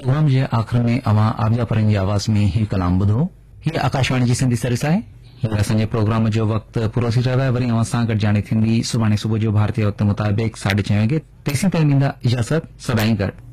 Programme जे आख़िर में अवां आबिदा परनि जी आवाज़ में ही कलाम ॿुधो। हीअ आकाशवाणी जी सिंधी सर्विस आहे। हीअ असांजे प्रोग्राम जो वक़्तु पूरो थी रहियो आहे। वरी अवां सां गॾिजाणी थींदी सुभाणे सुबुह जो भारतीय वक़्त मुताबिक़ 6:30 वॻे। तेसीं ताईं ॾींदा इजाज़त। सदाईं गॾु।